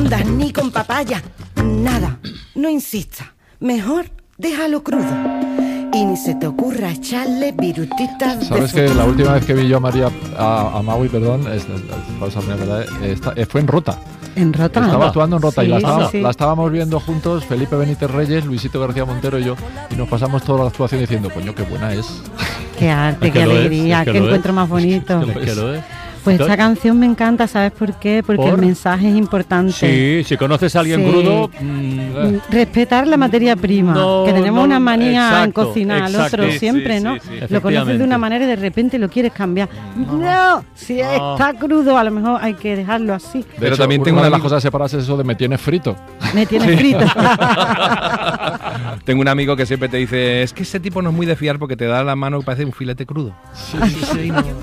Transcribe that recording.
microondas ni con papaya. Nada, no insista. Mejor déjalo crudo. Y ni se te ocurra echarle virutitas. ¿Sabes que la última vez que vi yo a María, a Maui, perdón, fue en Rota? En Rota. Estaba actuando en Rota, sí, y sí. la estábamos viendo juntos, Felipe Benítez Reyes, Luisito García Montero y yo, y nos pasamos toda la actuación diciendo, coño, qué buena es. Qué arte, qué alegría, qué encuentro más bonito. Es que lo es. Pues esta canción me encanta, ¿sabes por qué? Porque el mensaje es importante. Sí, si conoces a alguien crudo... respetar la materia prima, que tenemos una manía en cocinar al otro siempre, ¿no? Sí, lo conoces de una manera y de repente lo quieres cambiar. No, si está crudo, a lo mejor hay que dejarlo así. Pero también tengo una de las cosas separadas es eso de me tienes frito. Me tienes frito. Tengo un amigo que siempre te dice, es que ese tipo no es muy de fiar porque te da la mano que parece un filete crudo. Sí, no.